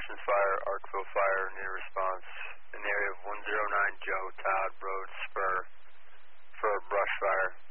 Parsons Fire, Arkville Fire, near response in the area of 109 Joe Todd Road Spur for a brush fire.